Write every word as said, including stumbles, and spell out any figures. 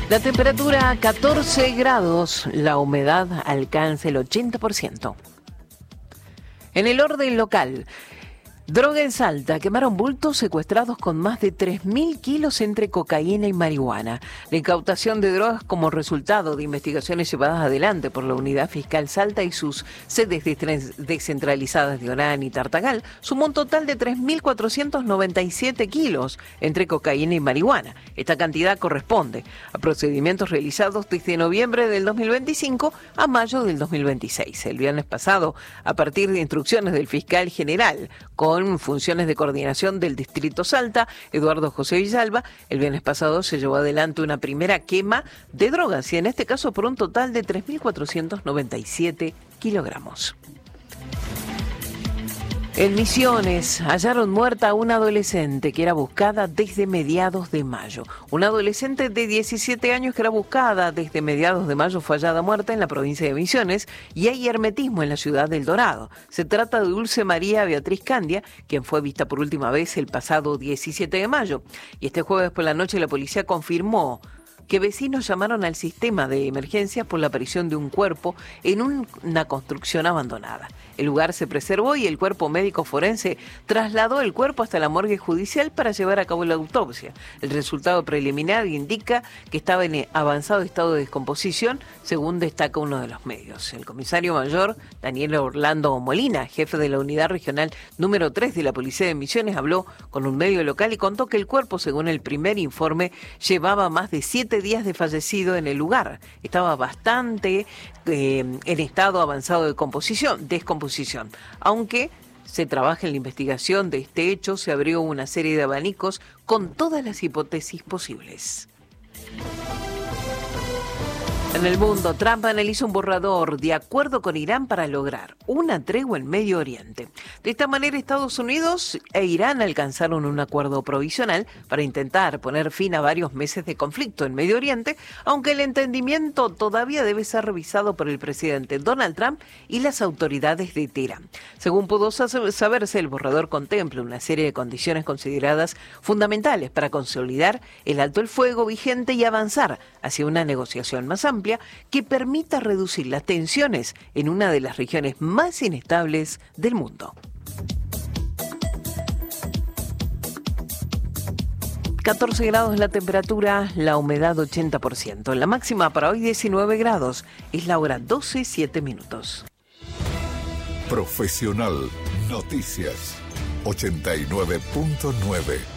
La temperatura catorce grados, la humedad alcanza el ochenta por ciento. En el orden local, droga en Salta, quemaron bultos secuestrados con más de tres mil kilos entre cocaína y marihuana. La incautación de drogas como resultado de investigaciones llevadas adelante por la Unidad Fiscal Salta y sus sedes descentralizadas de Orán y Tartagal sumó un total de tres mil cuatrocientos noventa y siete kilos entre cocaína y marihuana. Esta cantidad corresponde a procedimientos realizados desde noviembre del dos mil veinticinco a mayo del dos mil veintiséis. El viernes pasado, a partir de instrucciones del fiscal general con Con funciones de coordinación del Distrito Salta, Eduardo José Villalba, el viernes pasado se llevó adelante una primera quema de drogas y en este caso por un total de tres mil cuatrocientos noventa y siete kilogramos. En Misiones hallaron muerta a una adolescente que era buscada desde mediados de mayo. Una adolescente de diecisiete años que era buscada desde mediados de mayo fue hallada muerta en la provincia de Misiones y hay hermetismo en la ciudad del Dorado. Se trata de Dulce María Beatriz Candia, quien fue vista por última vez el pasado diecisiete de mayo. Y este jueves por la noche la policía confirmó que vecinos llamaron al sistema de emergencias por la aparición de un cuerpo en un, una construcción abandonada. El lugar se preservó y el cuerpo médico forense trasladó el cuerpo hasta la morgue judicial para llevar a cabo la autopsia. El resultado preliminar indica que estaba en avanzado estado de descomposición, según destaca uno de los medios. El comisario mayor, Daniel Orlando Molina, jefe de la unidad regional número tres de la Policía de Misiones, habló con un medio local y contó que el cuerpo, según el primer informe, llevaba más de siete días de fallecido en el lugar. Estaba bastante eh, en estado avanzado de composición, descomposición. Aunque se trabaja en la investigación de este hecho, se abrió una serie de abanicos con todas las hipótesis posibles. En el mundo, Trump analiza un borrador de acuerdo con Irán para lograr una tregua en Medio Oriente. De esta manera, Estados Unidos e Irán alcanzaron un acuerdo provisional para intentar poner fin a varios meses de conflicto en Medio Oriente, aunque el entendimiento todavía debe ser revisado por el presidente Donald Trump y las autoridades de Teherán. Según pudo saberse, el borrador contempla una serie de condiciones consideradas fundamentales para consolidar el alto el fuego vigente y avanzar hacia una negociación más amplia que permita reducir las tensiones en una de las regiones más inestables del mundo. catorce grados la temperatura, la humedad ochenta por ciento. La máxima para hoy diecinueve grados. Es la hora doce, siete minutos. Profesional Noticias ochenta y nueve punto nueve.